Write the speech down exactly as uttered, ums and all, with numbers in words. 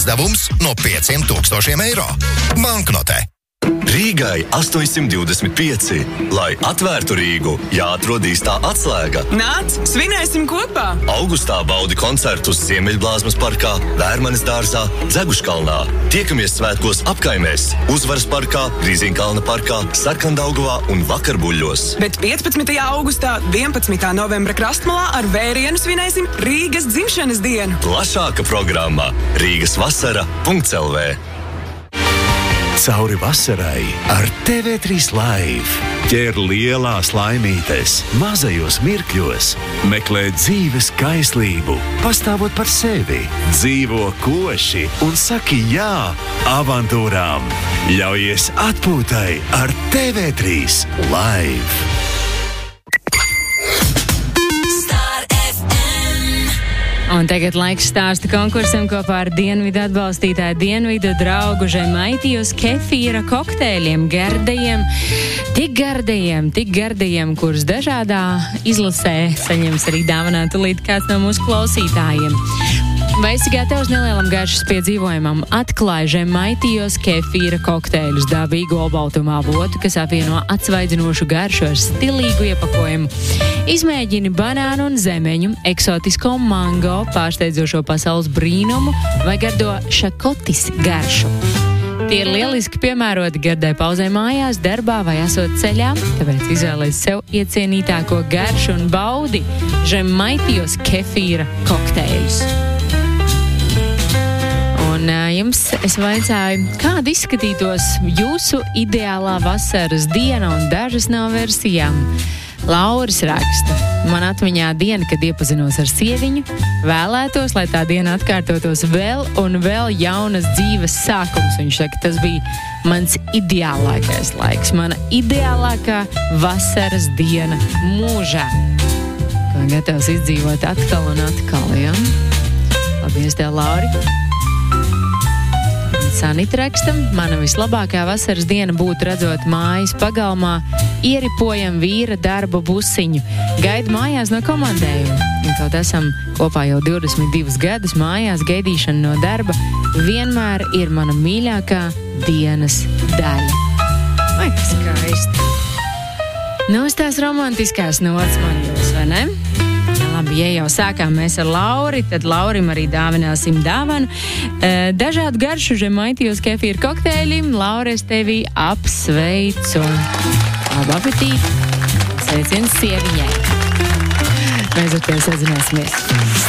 Devums no pieciem tūkstošiem eiro. Banknotē. Rīgai astoņsimt divdesmit pieci. Lai atvērtu Rīgu, jāatrod īstā atslēga. Nāc, svinēsim kopā! Augustā baudi koncertus Ziemeļblāzmas parkā, Vērmanes dārzā, Dzeguškalnā. Tiekamies svētkos apkaimēs, Uzvaras parkā, Grīziņkalna parkā, Sarkandaugavā un Vakarbuļļos. Bet piecpadsmitajā augustā, vienpadsmitā novembra Krastmalā ar vērienu svinēsim Rīgas dzimšanas dienu. Plašāka programma Rīgas vasara punkts el vē. Cauri vasarai ar T V trīs Live. Ķer lielās laimītes, mazajos mirkļos, meklē dzīves kaislību, pastāvot par sevi, dzīvo koši un saki jā avantūrām. Ļaujies atpūtai ar T V trīs Live. Un tagad laiks stāsta konkursam kopā ar Dienvidu atbalstītāju Dienvidu draugu Žemaitijos kefīra kokteļiem, gardajiem, tik gardajiem, tik gardajiem, kurus dažādā izlasē saņems arī dāvanā tūlīt kāds no mūsu klausītājiem. Vai esi gatavs nelielam garšas piedzīvojumam? Atklāj Žemaitijos kefīra kokteļus, dabīgu olbaltumā avotu, kas apvieno atsvaidzinošu garšu ar stilīgu iepakojumu. Izmēģini banānu un zemeņu, eksotisko mango, pārsteidzošo pasaules brīnumu vai gardo šakotis garšu. Tie ir lieliski piemēroti gardai pauzē mājās, darbā vai esot ceļā, tāpēc izvēlies sev iecienītāko garšu un baudi Žemaitijos kefīra kokteļus. Un jums es vaicāju, kāda izskatītos jūsu ideālā vasaras diena, un dažas no versijām. Lauris raksta: man atmiņā diena, kad iepazinos ar sieviņu, vēlētos, lai tā diena atkārtotos vēl un vēl jaunas dzīves sākums. Viņš saka, tas bija mans ideālākais laiks, mana ideālākā vasaras diena mūžā. Kā gatavs izdzīvot atkal un atkal, ja? Paldies tev, Lauri! Sanita rakstam, mana vislabākā vasaras diena būtu redzot mājas pagalmā ieripojam vīra darba busiņu. Gaidu mājās no komandējuma. Un kaut esam kopā jau divdesmit divus gadus, mājās gaidīšana no darba vienmēr ir mana mīļākā dienas daļa. Vai kas skaisti? Nu, uz tās romantiskās nots man jūs, vai ne? Labi, ja jau sākām mēs ar Lauri, tad Laurim arī dāvināsim dāvanu. E, dažādu garšu Žemaitijos kefīra kokteļiem. Lauri, es tevi apsveicu. Labu apetīti. Sveiciens sieviņai. Mēs ar tevi sazināsimies.